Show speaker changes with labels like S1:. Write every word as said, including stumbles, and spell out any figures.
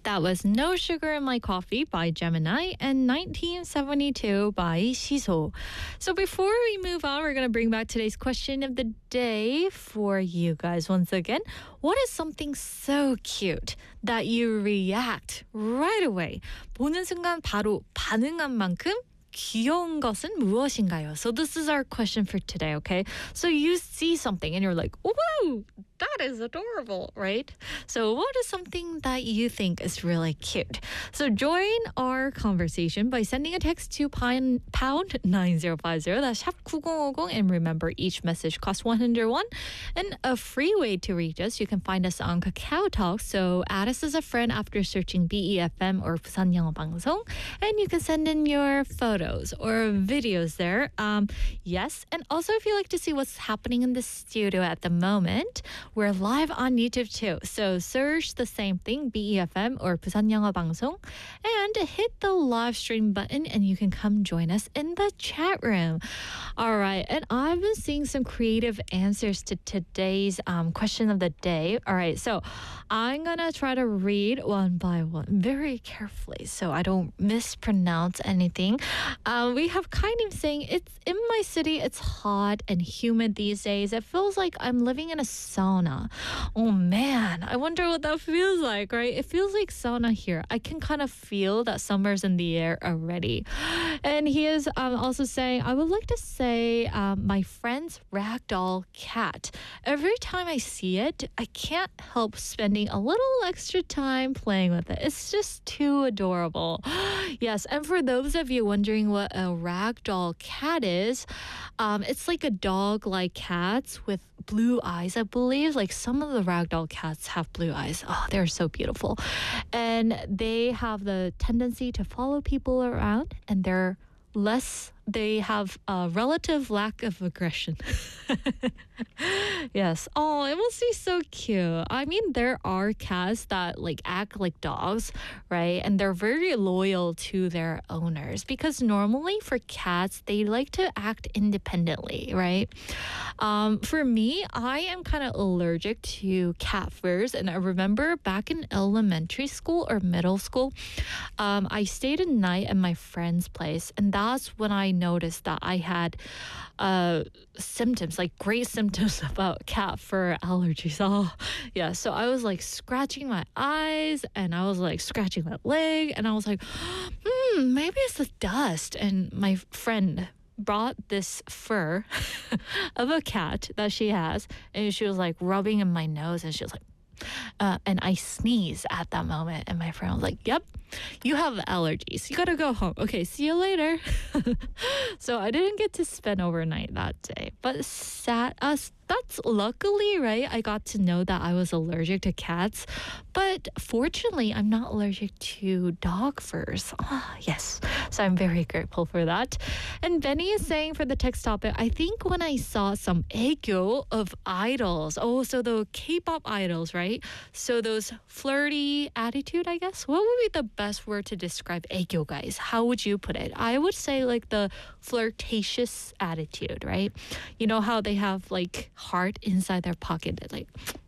S1: That was No Sugar in My Coffee by Gemini and nineteen seventy-two by Shiso. So before we move on, we're going to bring back today's question of the day for you guys once again. What is something so cute that you react right away? 보는 순간 바로 반응한 만큼 귀여운 것은 무엇인가요? So this is our question for today, okay? So you see something and you're like, whoa, that is adorable, right? So what is something that you think is really cute? So join our conversation by sending a text to pound, pound nine zero five zero, that's 샵 구공오공, and remember each message costs one hundred won. And a free way to reach us, you can find us on Kakao Talk, so add us as a friend after searching B E F M or 부산 영어 방송, and you can send in your photos or videos there. Um, yes, and also if you like to see what's happening in the studio at the moment, we're live on YouTube too. So search the same thing, B E F M or 부산 영어 방송, and hit the live stream button and you can come join us in the chat room. All right, and I've been seeing some creative answers to today's um, question of the day. All right, so I'm gonna try to read one by one very carefully so I don't mispronounce anything. Um, we have kind of saying, it's in my city, it's hot and humid these days. It feels like I'm living in a sauna. Oh man, I wonder what that feels like, right? It feels like sauna here. I can kind of feel that summer's in the air already. And he is um, also saying, I would like to say um, my friend's ragdoll cat. Every time I see it, I can't help spending a little extra time playing with it. It's just too adorable. Yes, and for those of you wondering what a ragdoll cat is, um, it's like a dog like cats with blue eyes, I believe. Like some of the ragdoll cats have blue eyes. Oh, they're so beautiful. And they have the tendency to follow people around, and they're less, they have a relative lack of aggression. Yes. Oh, it must be so cute. I mean, there are cats that like act like dogs, right? And they're very loyal to their owners because normally for cats, they like to act independently, right? Um, for me, I am kind of allergic to cat furs. And I remember back in elementary school or middle school, um, I stayed a night at my friend's place. And that's when I noticed that I had uh, symptoms, like great symptoms about cat fur allergies. Oh, yeah. So I was like scratching my eyes and I was like scratching my leg and I was like, hmm, maybe it's the dust. And my friend brought this fur of a cat that she has and she was like rubbing in my nose and she was like, Uh, and I sneezed at that moment. And my friend was like, yep, you have allergies. You gotta go home. Okay, see you later. So I didn't get to spend overnight that day. But sat us. That's luckily, right? I got to know that I was allergic to cats. But fortunately, I'm not allergic to dog furs. Ah, yes. So I'm very grateful for that. And Benny is saying for the text topic, I think when I saw some aegyo of idols. Oh, so the K-pop idols, right? So those flirty attitude, I guess. What would be the best word to describe aegyo, guys? How would you put it? I would say like the flirtatious attitude, right? You know how they have like heart inside their pocket, like